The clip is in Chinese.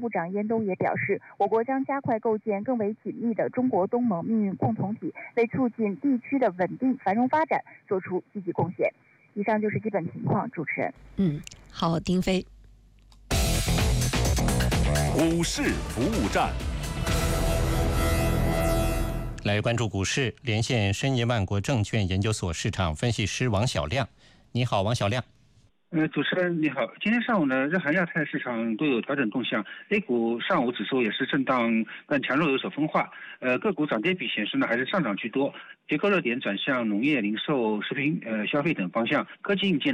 部长严冬也表示，我国将加快构建更为紧密的中国东盟命运共同体，为促进地区的稳定繁荣发展做出积极贡献。以上就是基本情况，主持人。 好，丁飞。 股市服务站， 来关注股市，连线申业万国证券研究所市场分析师王小亮。你好，王小亮。 主持人你好，今天上午呢，日韩亚太市场都有调整动向 ，A 股上午指数也是震荡但强弱有所分化，个股涨跌比显示呢还是上涨居多，结构热点转向农业、零售、食品、消费等方向，科技硬件